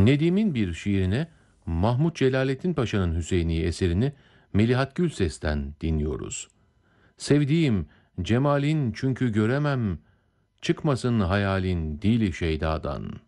Nedim'in bir şiirine Mahmut Celalettin Paşa'nın Hüseyini eserini Melihat Gülses'ten dinliyoruz. Sevdiğim cemalin çünkü göremem, çıkmasın hayalin dili şeydadan.